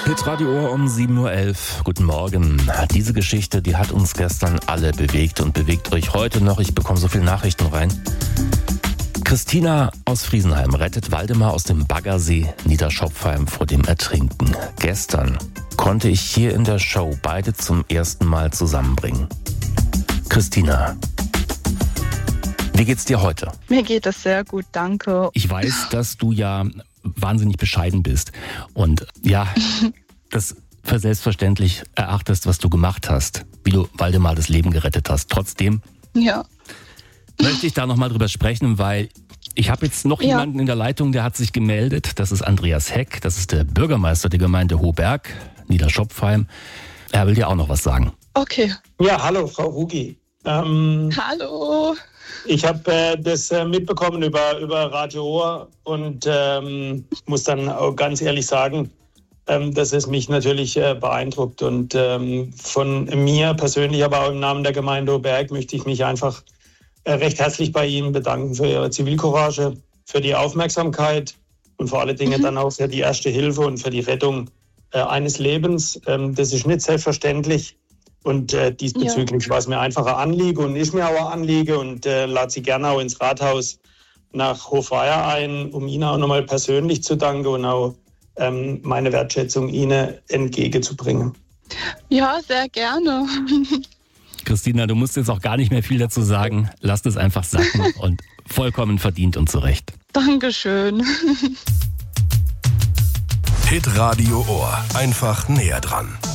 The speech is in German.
Hitradio Ohr um 7.11 Uhr. Guten Morgen. Diese Geschichte, die hat uns gestern alle bewegt und bewegt euch heute noch. Ich bekomme so viele Nachrichten rein. Christina aus Friesenheim rettet Waldemar aus dem Baggersee Niederschopfheim vor dem Ertrinken. Gestern konnte ich hier in der Show beide zum ersten Mal zusammenbringen. Christina, wie geht's dir heute? Mir geht es sehr gut, danke. Ich weiß, dass du ja wahnsinnig bescheiden bist und ja, das für selbstverständlich erachtest, was du gemacht hast, wie du Waldemar das Leben gerettet hast. Trotzdem möchte ich da nochmal drüber sprechen, weil ich habe jetzt noch jemanden in der Leitung, der hat sich gemeldet. Das ist Andreas Heck, das ist der Bürgermeister der Gemeinde Hohberg, Niederschopfheim. Er will dir auch noch was sagen. Okay. Ja, hallo Frau Hugi. Hallo. Ich habe das mitbekommen über Radio Ohr und muss dann auch ganz ehrlich sagen, dass es mich natürlich beeindruckt. Und von mir persönlich, aber auch im Namen der Gemeinde Hohberg, möchte ich mich einfach recht herzlich bei Ihnen bedanken für Ihre Zivilcourage, für die Aufmerksamkeit und vor allen Dingen dann auch für die erste Hilfe und für die Rettung eines Lebens. Das ist nicht selbstverständlich. Und diesbezüglich war es mir einfach ein Anliegen und ist mir auch ein Anliegen und lade Sie gerne auch ins Rathaus nach Hofweier ein, um Ihnen auch nochmal persönlich zu danken und auch meine Wertschätzung Ihnen entgegenzubringen. Ja, sehr gerne. Christina, du musst jetzt auch gar nicht mehr viel dazu sagen. Lass es einfach sacken und vollkommen verdient und zurecht. Dankeschön. Hitradio Ohr. Einfach näher dran.